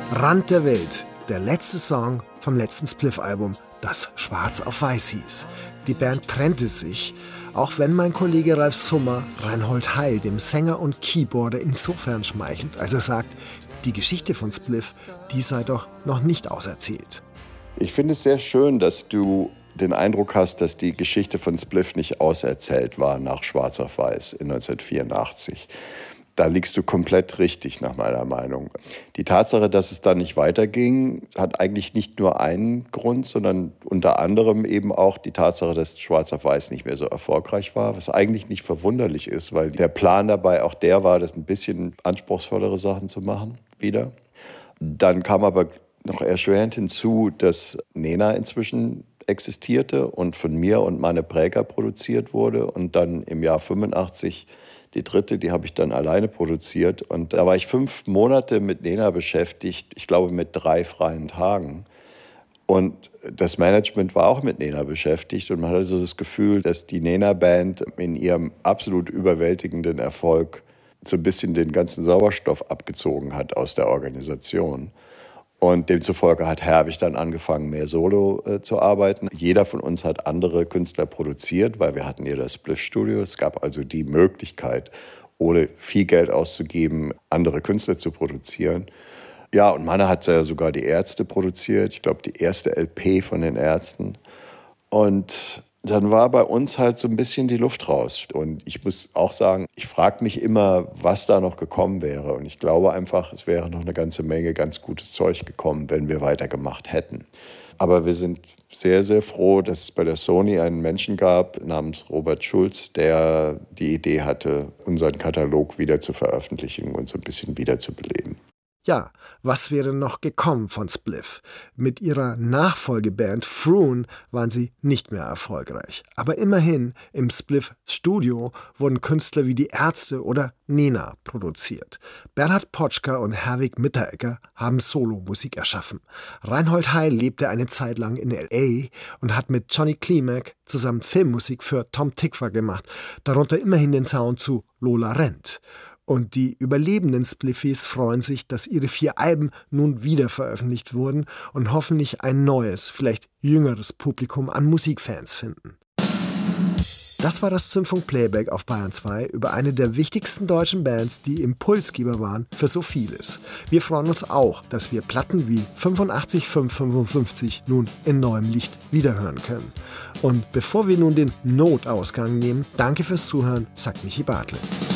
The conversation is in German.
Rand der Welt, der letzte Song vom letzten Spliff-Album, das Schwarz auf Weiß hieß. Die Band trennte sich, auch wenn mein Kollege Ralf Summer Reinhold Heil, dem Sänger und Keyboarder, insofern schmeichelt, als er sagt, die Geschichte von Spliff, die sei doch noch nicht auserzählt. Ich finde es sehr schön, dass du den Eindruck hast, dass die Geschichte von Spliff nicht auserzählt war nach Schwarz auf Weiß in 1984. Da liegst du komplett richtig, nach meiner Meinung. Die Tatsache, dass es dann nicht weiterging, hat eigentlich nicht nur einen Grund, sondern unter anderem eben auch die Tatsache, dass Schwarz auf Weiß nicht mehr so erfolgreich war, was eigentlich nicht verwunderlich ist, weil der Plan dabei auch der war, das ein bisschen anspruchsvollere Sachen zu machen wieder. Dann kam aber noch erschwerend hinzu, dass Nena inzwischen existierte und von mir und Manne Präger produziert wurde. Und dann im Jahr 85 die dritte, die habe ich dann alleine produziert. Und da war ich 5 Monate mit Nena beschäftigt, ich glaube mit 3 freien Tagen. Und das Management war auch mit Nena beschäftigt. Und man hatte so das Gefühl, dass die Nena-Band in ihrem absolut überwältigenden Erfolg so ein bisschen den ganzen Sauerstoff abgezogen hat aus der Organisation. Und demzufolge hat Herwig dann angefangen, mehr solo zu arbeiten. Jeder von uns hat andere Künstler produziert, weil wir hatten hier das Spliff-Studio. Es gab also die Möglichkeit, ohne viel Geld auszugeben, andere Künstler zu produzieren. Ja, und Manne hat ja sogar die Ärzte produziert. Ich glaube, die erste LP von den Ärzten. Und dann war bei uns halt so ein bisschen die Luft raus. Und ich muss auch sagen, ich frage mich immer, was da noch gekommen wäre. Und ich glaube einfach, es wäre noch eine ganze Menge ganz gutes Zeug gekommen, wenn wir weitergemacht hätten. Aber wir sind sehr, sehr froh, dass es bei der Sony einen Menschen gab namens Robert Schulz, der die Idee hatte, unseren Katalog wieder zu veröffentlichen und so ein bisschen wiederzubeleben. Ja, was wäre noch gekommen von Spliff? Mit ihrer Nachfolgeband Froon waren sie nicht mehr erfolgreich. Aber immerhin, im Spliff-Studio wurden Künstler wie die Ärzte oder Nena produziert. Bernhard Potschka und Herwig Mitteregger haben Solomusik erschaffen. Reinhold Heil lebte eine Zeit lang in L.A. und hat mit Johnny Klimek zusammen Filmmusik für Tom Tykwer gemacht, darunter immerhin den Sound zu Lola rennt. Und die überlebenden Spliffies freuen sich, dass ihre 4 Alben nun wieder veröffentlicht wurden und hoffentlich ein neues, vielleicht jüngeres Publikum an Musikfans finden. Das war das Zündfunk-Playback auf Bayern 2 über eine der wichtigsten deutschen Bands, die Impulsgeber waren für so vieles. Wir freuen uns auch, dass wir Platten wie 85 555 nun in neuem Licht wiederhören können. Und bevor wir nun den Notausgang nehmen, danke fürs Zuhören, sagt Michi Bartl.